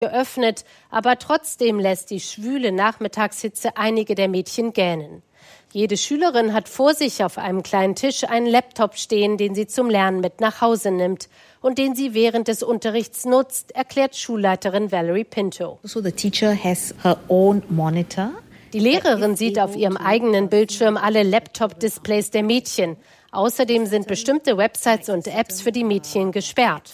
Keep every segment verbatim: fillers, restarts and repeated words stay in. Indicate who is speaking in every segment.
Speaker 1: geöffnet, aber trotzdem lässt die schwüle Nachmittagshitze einige der Mädchen gähnen. Jede Schülerin hat vor sich auf einem kleinen Tisch einen Laptop stehen, den sie zum Lernen mit nach Hause nimmt und den sie während des Unterrichts nutzt, erklärt Schulleiterin Valerie Pinto.
Speaker 2: So the teacher has her own monitor.
Speaker 1: Die Lehrerin sieht auf ihrem eigenen Bildschirm alle Laptop-Displays der Mädchen. Außerdem sind bestimmte Websites und Apps für die Mädchen gesperrt.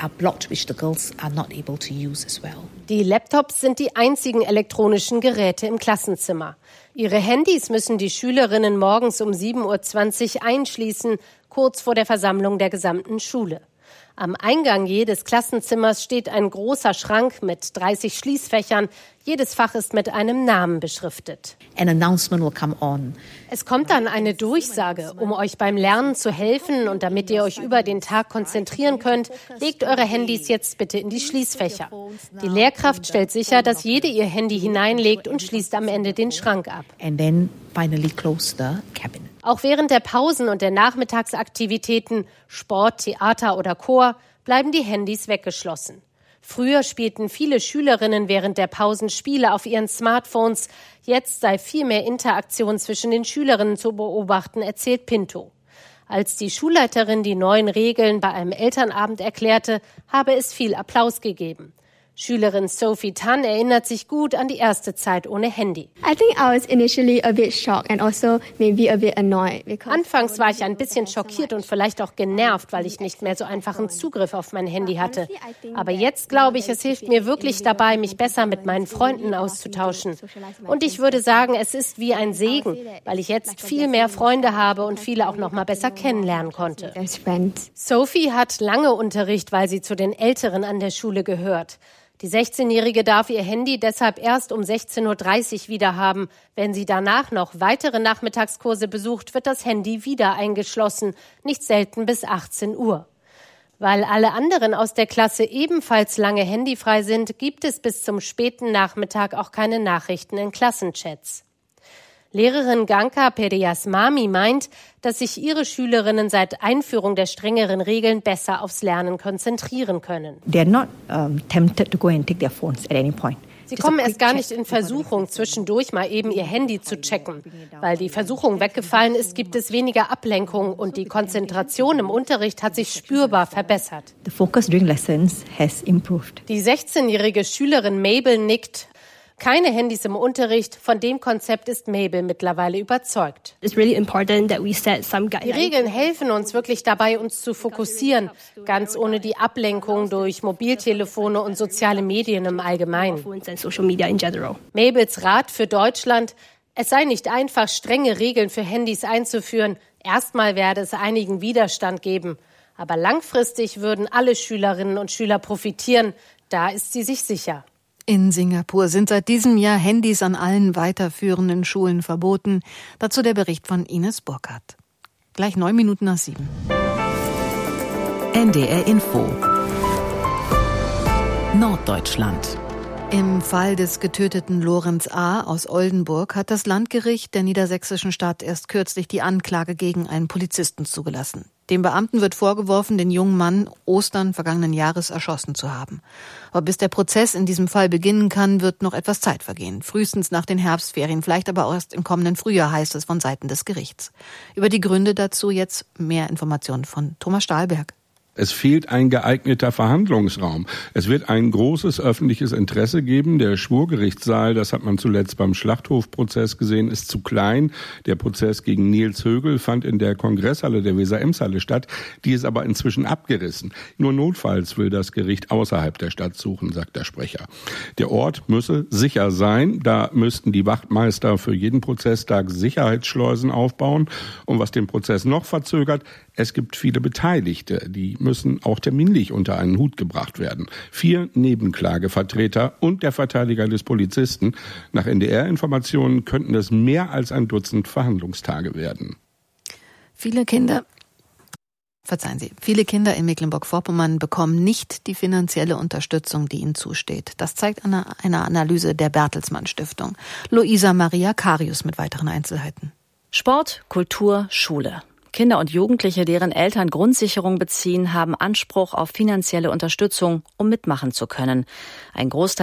Speaker 1: Die Laptops sind die einzigen elektronischen Geräte im Klassenzimmer. Ihre Handys müssen die Schülerinnen morgens um sieben Uhr zwanzig einschließen, kurz vor der Versammlung der gesamten Schule. Am Eingang jedes Klassenzimmers steht ein großer Schrank mit dreißig Schließfächern. Jedes Fach ist mit einem Namen beschriftet.
Speaker 2: An announcement will come on.
Speaker 1: Es kommt dann eine Durchsage. Um euch beim Lernen zu helfen und damit ihr euch über den Tag konzentrieren könnt, legt eure Handys jetzt bitte in die Schließfächer. Die Lehrkraft stellt sicher, dass jede ihr Handy hineinlegt und schließt am Ende den Schrank ab.
Speaker 2: And then finally close the cabinet.
Speaker 1: Auch während der Pausen und der Nachmittagsaktivitäten, Sport, Theater oder Chor, bleiben die Handys weggeschlossen. Früher spielten viele Schülerinnen während der Pausen Spiele auf ihren Smartphones. Jetzt sei viel mehr Interaktion zwischen den Schülerinnen zu beobachten, erzählt Pinto. Als die Schulleiterin die neuen Regeln bei einem Elternabend erklärte, habe es viel Applaus gegeben. Schülerin Sophie Tan erinnert sich gut an die erste Zeit ohne Handy.
Speaker 3: I think I was initially a bit shocked and also maybe a bit annoyed.
Speaker 1: Anfangs war ich ein bisschen schockiert und vielleicht auch genervt, weil ich nicht mehr so einfachen Zugriff auf mein Handy hatte. Aber jetzt glaube ich, es hilft mir wirklich dabei, mich besser mit meinen Freunden auszutauschen. Und ich würde sagen, es ist wie ein Segen, weil ich jetzt viel mehr Freunde habe und viele auch noch mal besser kennenlernen konnte. Sophie hat lange Unterricht, weil sie zu den Älteren an der Schule gehört. Die sechzehnjährige darf ihr Handy deshalb erst um sechzehn Uhr dreißig wieder haben. Wenn sie danach noch weitere Nachmittagskurse besucht, wird das Handy wieder eingeschlossen, nicht selten bis achtzehn Uhr. Weil alle anderen aus der Klasse ebenfalls lange handyfrei sind, gibt es bis zum späten Nachmittag auch keine Nachrichten in Klassenchats. Lehrerin Ganka Periasmami meint, dass sich ihre Schülerinnen seit Einführung der strengeren Regeln besser aufs Lernen konzentrieren können.
Speaker 2: They're not um, tempted to go and take their phones at any point.
Speaker 1: Sie kommen erst gar nicht in Versuchung, zwischendurch mal eben ihr Handy zu checken. Weil die Versuchung weggefallen ist, gibt es weniger Ablenkung und die Konzentration im Unterricht hat sich spürbar verbessert.
Speaker 2: The focus during lessons has improved.
Speaker 1: Die sechzehnjährige Schülerin Mabel nickt. Keine Handys im Unterricht, von dem Konzept ist Mabel mittlerweile überzeugt.
Speaker 3: It's really important that we set some
Speaker 1: Die Regeln helfen uns wirklich dabei, uns zu fokussieren, ganz ohne die Ablenkung durch Mobiltelefone und soziale Medien im Allgemeinen. Mabels Rat für Deutschland: Es sei nicht einfach, strenge Regeln für Handys einzuführen. Erstmal werde es einigen Widerstand geben. Aber langfristig würden alle Schülerinnen und Schüler profitieren. Da ist sie sich sicher.
Speaker 4: In Singapur sind seit diesem Jahr Handys an allen weiterführenden Schulen verboten. Dazu der Bericht von Ines Burkhardt. Gleich neun Minuten nach sieben.
Speaker 5: N D R Info Norddeutschland.
Speaker 4: Im Fall des getöteten Lorenz A. aus Oldenburg hat das Landgericht der niedersächsischen Stadt erst kürzlich die Anklage gegen einen Polizisten zugelassen. Dem Beamten wird vorgeworfen, den jungen Mann Ostern vergangenen Jahres erschossen zu haben. Aber bis der Prozess in diesem Fall beginnen kann, wird noch etwas Zeit vergehen. Frühestens nach den Herbstferien, vielleicht aber erst im kommenden Frühjahr, heißt es von Seiten des Gerichts. Über die Gründe dazu jetzt mehr Informationen von Thomas Stahlberg.
Speaker 6: Es fehlt ein geeigneter Verhandlungsraum. Es wird ein großes öffentliches Interesse geben. Der Schwurgerichtssaal, das hat man zuletzt beim Schlachthofprozess gesehen, ist zu klein. Der Prozess gegen Nils Högel fand in der Kongresshalle der Weser-Ems-Halle statt. Die ist aber inzwischen abgerissen. Nur notfalls will das Gericht außerhalb der Stadt suchen, sagt der Sprecher. Der Ort müsse sicher sein. Da müssten die Wachtmeister für jeden Prozesstag Sicherheitsschleusen aufbauen. Und was den Prozess noch verzögert: Es gibt viele Beteiligte, die müssen auch terminlich unter einen Hut gebracht werden. Vier Nebenklagevertreter und der Verteidiger des Polizisten. Nach N D R-Informationen könnten es mehr als ein Dutzend Verhandlungstage werden.
Speaker 4: Viele Kinder, verzeihen Sie, viele Kinder in Mecklenburg-Vorpommern bekommen nicht die finanzielle Unterstützung, die ihnen zusteht. Das zeigt eine, eine Analyse der Bertelsmann Stiftung. Luisa Maria Karius mit weiteren Einzelheiten.
Speaker 7: Sport, Kultur, Schule. Kinder und Jugendliche, deren Eltern Grundsicherung beziehen, haben Anspruch auf finanzielle Unterstützung, um mitmachen zu können. Ein Großteil